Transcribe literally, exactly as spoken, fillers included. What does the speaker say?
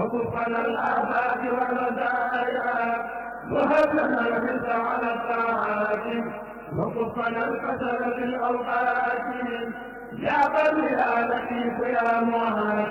وكفنا الآفات والمزايا وهب لنا الحرص على الطاعات وكفنا الكسل في الأوقات يا قوي يا لطيف يا معاذ